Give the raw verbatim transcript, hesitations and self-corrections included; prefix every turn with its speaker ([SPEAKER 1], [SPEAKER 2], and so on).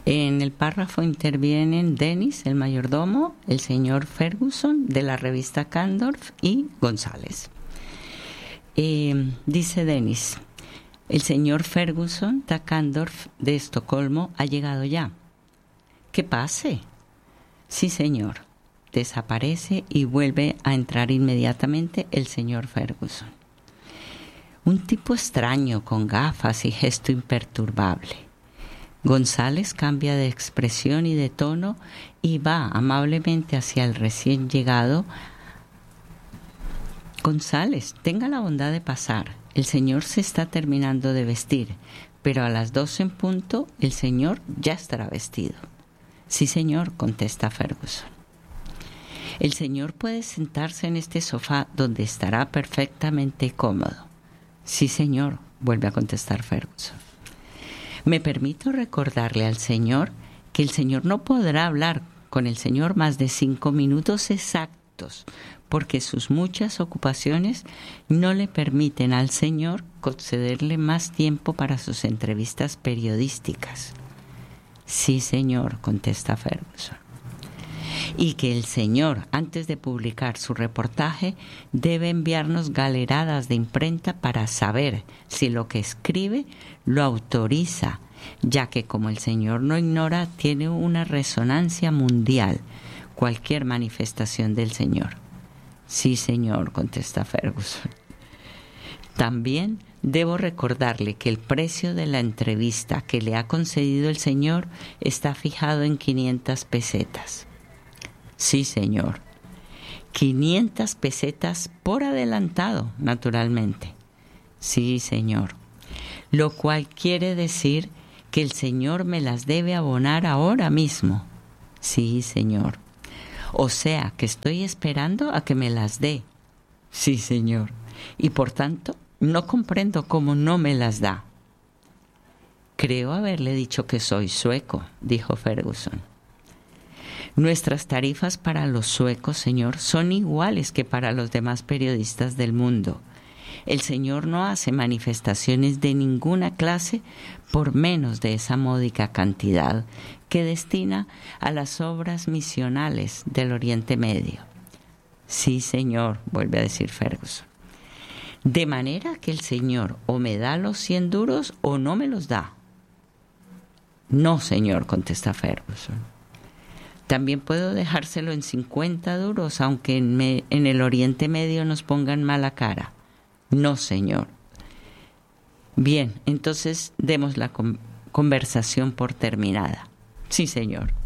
[SPEAKER 1] En el párrafo intervienen Dennis, el mayordomo, el señor Ferguson de la revista Candorf y González. Eh, dice Dennis, el señor Ferguson de Candorf de Estocolmo ha llegado ya. ¿Qué pase? Sí, señor. Desaparece y vuelve a entrar inmediatamente el señor Ferguson. Un tipo extraño con gafas y gesto imperturbable. González cambia de expresión y de tono y va amablemente hacia el recién llegado. González, tenga la bondad de pasar. El señor se está terminando de vestir, pero a las doce en punto el señor ya estará vestido. Sí, señor, contesta Ferguson. El señor puede sentarse en este sofá donde estará perfectamente cómodo. Sí, señor, vuelve a contestar Ferguson. Me permito recordarle al señor que el señor no podrá hablar con el señor más de cinco minutos exactos, porque sus muchas ocupaciones no le permiten al señor concederle más tiempo para sus entrevistas periodísticas. Sí, señor, contesta Ferguson. Y que el señor, antes de publicar su reportaje, debe enviarnos galeradas de imprenta para saber si lo que escribe lo autoriza, ya que, como el señor no ignora, tiene una resonancia mundial cualquier manifestación del señor. Sí, señor, contesta Ferguson. También debo recordarle que el precio de la entrevista que le ha concedido el señor está fijado en quinientas pesetas. Sí, señor. quinientas pesetas por adelantado, naturalmente. Sí, señor. Lo cual quiere decir que el señor me las debe abonar ahora mismo. Sí, señor. O sea, que estoy esperando a que me las dé. Sí, señor. Y por tanto, no comprendo cómo no me las da. Creo haberle dicho que soy sueco, dijo Ferguson. Nuestras tarifas para los suecos, señor, son iguales que para los demás periodistas del mundo. El señor no hace manifestaciones de ninguna clase por menos de esa módica cantidad que destina a las obras misionales del Oriente Medio. Sí, señor, vuelve a decir Ferguson. De manera que el señor o me da los cien duros o no me los da. No, señor, contesta Ferguson. También puedo dejárselo en cincuenta duros, aunque en, me, en el Oriente Medio nos pongan mala cara. No, señor. Bien, entonces demos la con- conversación por terminada. Sí, señor.